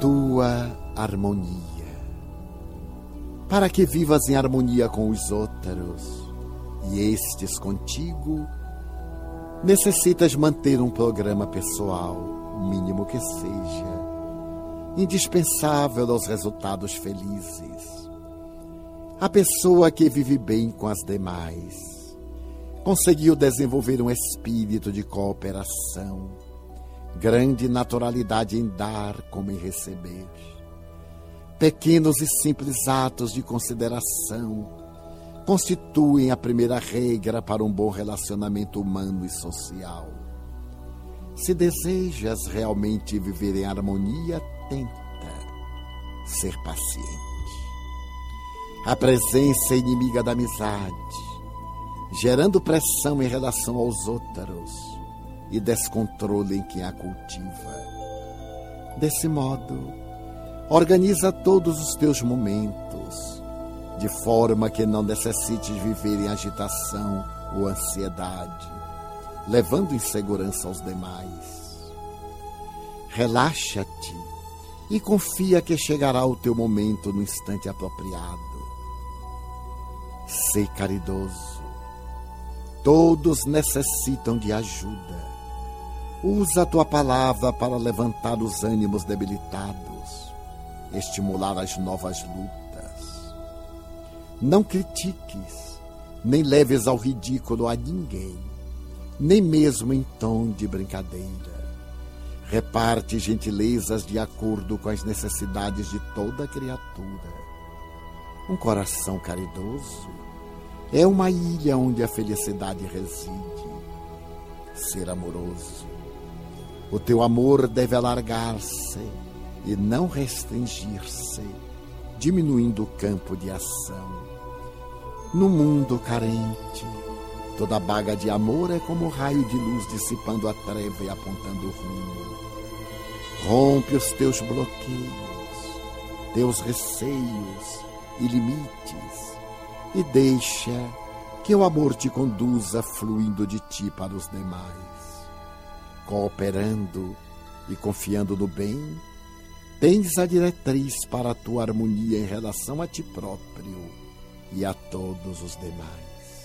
tua harmonia. Para que vivas em harmonia com os outros e estes contigo, necessitas manter um programa pessoal, mínimo que seja, indispensável aos resultados felizes. A pessoa que vive bem com as demais conseguiu desenvolver um espírito de cooperação, grande naturalidade em dar como em receber. Pequenos e simples atos de consideração constituem a primeira regra para um bom relacionamento humano e social. Se desejas realmente viver em harmonia, tenta ser paciente. A presença é inimiga da amizade, gerando pressão em relação aos outros e descontrole em quem a cultiva. Desse modo, organiza todos os teus momentos, de forma que não necessites viver em agitação ou ansiedade, levando insegurança aos demais. Relaxa-te e confia que chegará o teu momento no instante apropriado. Sê caridoso. Todos necessitam de ajuda. Usa a tua palavra para levantar os ânimos debilitados, estimular as novas lutas. Não critiques, nem leves ao ridículo a ninguém, nem mesmo em tom de brincadeira. Reparte gentilezas de acordo com as necessidades de toda criatura. Um coração caridoso é uma ilha onde a felicidade reside. Ser amoroso. O teu amor deve alargar-se e não restringir-se, diminuindo o campo de ação. No mundo carente, toda baga de amor é como um raio de luz dissipando a treva e apontando o rumo. Rompe os teus bloqueios, teus receios e limites, e deixa que o amor te conduza fluindo de ti para os demais. Cooperando e confiando no bem, tens a diretriz para a tua harmonia em relação a ti próprio e a todos os demais.